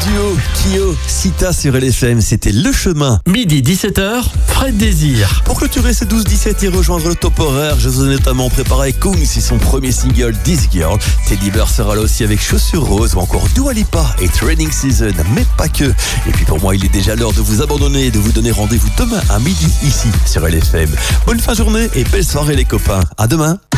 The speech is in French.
duo Kyo Sita sur LFM, c'était Le Chemin. Midi 17h, Fred Désir. Pour clôturer ce 12-17 et rejoindre le top horaire, je vous ai notamment préparé Kung, c'est son premier single This Girl. Teddy Bear sera là aussi avec Chaussures Roses ou encore Dua Lipa et Training Season, mais pas que. Et puis pour moi, il est déjà l'heure de vous abandonner et de vous donner rendez-vous demain à midi ici sur LFM. Bonne fin de journée et belle soirée les copains. À demain.